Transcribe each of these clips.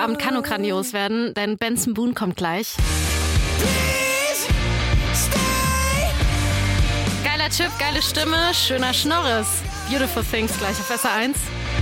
Feierabend kann nur grandios werden, denn Benson Boone kommt gleich. Geiler Typ, geile Stimme, schöner Schnorres. Beautiful Things gleich auf SR1.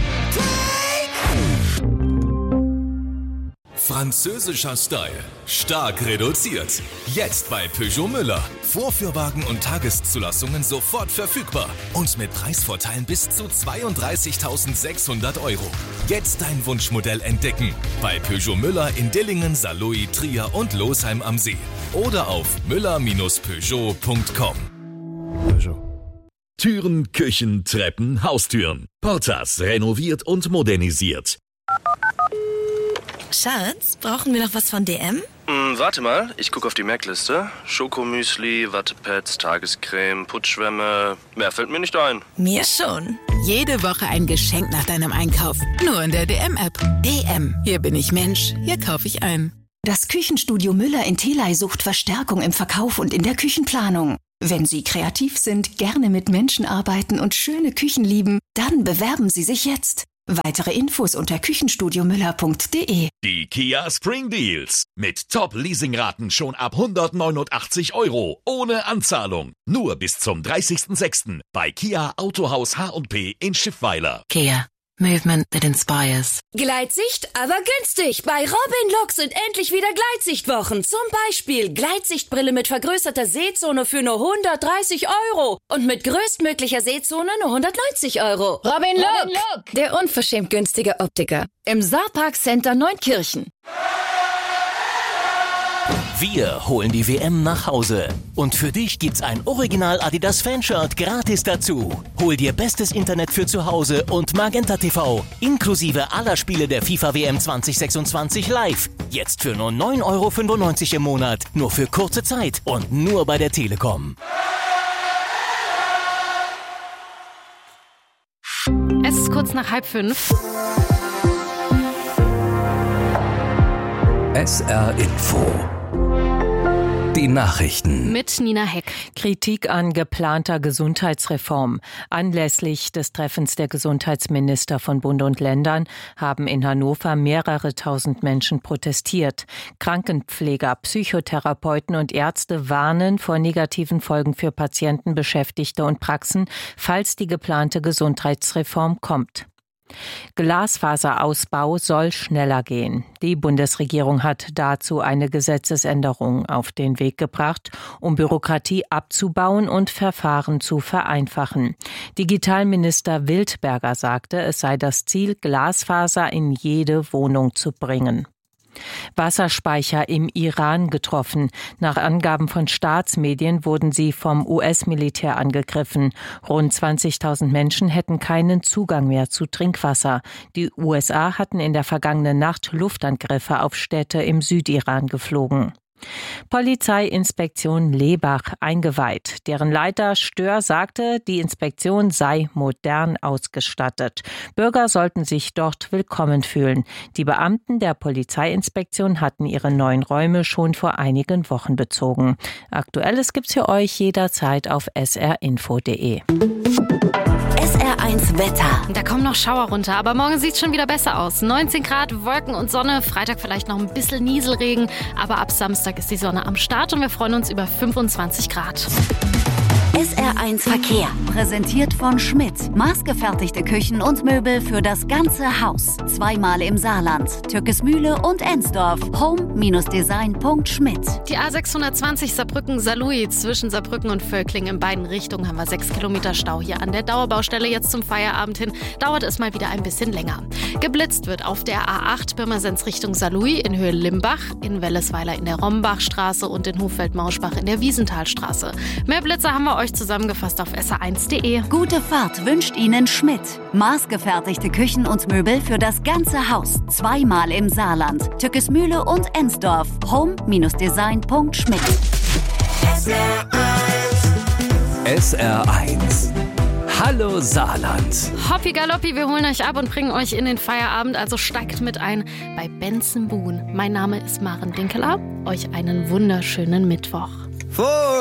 Französischer Style. Stark reduziert. Jetzt bei Peugeot Müller. Vorführwagen und Tageszulassungen sofort verfügbar. Und mit Preisvorteilen bis zu 32.600 €. Jetzt dein Wunschmodell entdecken. Bei Peugeot Müller in Dillingen, Saarlouis, Trier und Losheim am See. Oder auf müller-peugeot.com. Türen, Küchen, Treppen, Haustüren. Portas renoviert und modernisiert. Schatz, brauchen wir noch was von DM? Warte mal, ich gucke auf die Merkliste. Schokomüsli, Wattepads, Tagescreme, Putzschwämme. Mehr fällt mir nicht ein. Mir schon. Jede Woche ein Geschenk nach deinem Einkauf. Nur in der DM-App. DM. Hier bin ich Mensch. Hier kaufe ich ein. Das Küchenstudio Müller in Theley sucht Verstärkung im Verkauf und in der Küchenplanung. Wenn Sie kreativ sind, gerne mit Menschen arbeiten und schöne Küchen lieben, dann bewerben Sie sich jetzt. Weitere Infos unter küchenstudiomüller.de. Die Kia Spring Deals. Mit Top-Leasingraten schon ab 189 € ohne Anzahlung. Nur bis zum 30.06. bei Kia Autohaus H&P in Schiffweiler. Kia. Movement that inspires. Gleitsicht, aber günstig. Bei Robin Look sind endlich wieder Gleitsichtwochen. Zum Beispiel Gleitsichtbrille mit vergrößerter Sehzone für nur 130 € und mit größtmöglicher Sehzone nur 190 €. Robin Look, der unverschämt günstige Optiker. Im Saarpark Center Neunkirchen. Wir holen die WM nach Hause. Und für dich gibt's ein Original Adidas Fanshirt gratis dazu. Hol dir bestes Internet für zu Hause und Magenta TV. Inklusive aller Spiele der FIFA WM 2026 live. Jetzt für nur 9,95 € im Monat. Nur für kurze Zeit und nur bei der Telekom. Es ist kurz nach 4:30. SR Info. Die Nachrichten. Mit Nina Heck. Kritik an geplanter Gesundheitsreform. Anlässlich des Treffens der Gesundheitsminister von Bund und Ländern haben in Hannover mehrere tausend Menschen protestiert. Krankenpfleger, Psychotherapeuten und Ärzte warnen vor negativen Folgen für Patienten, Beschäftigte und Praxen, falls die geplante Gesundheitsreform kommt. Glasfaserausbau soll schneller gehen. Die Bundesregierung hat dazu eine Gesetzesänderung auf den Weg gebracht, um Bürokratie abzubauen und Verfahren zu vereinfachen. Digitalminister Wildberger sagte, es sei das Ziel, Glasfaser in jede Wohnung zu bringen. Wasserspeicher im Iran getroffen. Nach Angaben von Staatsmedien wurden sie vom US-Militär angegriffen. Rund 20.000 Menschen hätten keinen Zugang mehr zu Trinkwasser. Die USA hatten in der vergangenen Nacht Luftangriffe auf Städte im Südiran geflogen. Polizeiinspektion Lebach eingeweiht. Deren Leiter Stör sagte, die Inspektion sei modern ausgestattet. Bürger sollten sich dort willkommen fühlen. Die Beamten der Polizeiinspektion hatten ihre neuen Räume schon vor einigen Wochen bezogen. Aktuelles gibt's für euch jederzeit auf srinfo.de. SR1 Wetter. Da kommen noch Schauer runter, aber morgen sieht es schon wieder besser aus. 19 Grad, Wolken und Sonne, Freitag vielleicht noch ein bisschen Nieselregen, aber ab Samstag ist die Sonne am Start und wir freuen uns über 25 Grad. SR1 Verkehr. Präsentiert von Schmidt. Maßgefertigte Küchen und Möbel für das ganze Haus. Zweimal im Saarland. Türkesmühle und Ensdorf. Home-design.schmidt. Die A620 Saarbrücken-Saarlouis zwischen Saarbrücken und Völklingen in beiden Richtungen haben wir 6 Kilometer Stau hier an der Dauerbaustelle. Jetzt zum Feierabend hin dauert es mal wieder ein bisschen länger. Geblitzt wird auf der A8 Pirmasens Richtung Saarlouis in Höhe Limbach, in Wellesweiler in der Rombachstraße und in Hofeld-Mauschbach in der Wiesenthalstraße. Mehr Blitzer haben wir euch zusammengefasst auf sr1.de. Gute Fahrt wünscht Ihnen Schmidt. Maßgefertigte Küchen und Möbel für das ganze Haus. Zweimal im Saarland. Türkesmühle und Ensdorf. Home-design.schmidt. SR1. Hallo Saarland. Hoppi Galoppi, wir holen euch ab und bringen euch in den Feierabend, also steigt mit ein bei Benson Boone. Mein Name ist Maren Dinkeler. Euch einen wunderschönen Mittwoch.